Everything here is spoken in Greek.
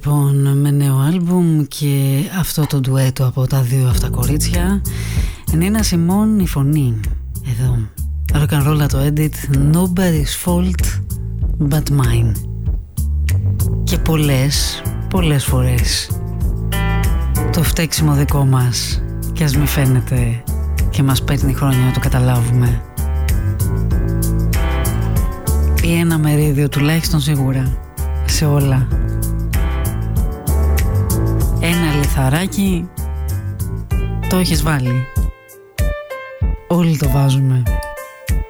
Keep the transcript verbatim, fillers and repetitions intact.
Λοιπόν, με νέο άλμπουμ και αυτό το ντουέτο από τα δύο αυτά κορίτσια. Νίνα Σιμών η φωνή. Εδώ Rock and Roll το edit. Nobody's fault but mine. Και πολλές, πολλές φορές το φταίξιμο δικό μας, και ας μη φαίνεται και μας παίρνει χρόνια να το καταλάβουμε, ή ένα μερίδιο τουλάχιστον σίγουρα σε όλα. Ένα λιθαράκι το έχεις βάλει. Όλοι το βάζουμε.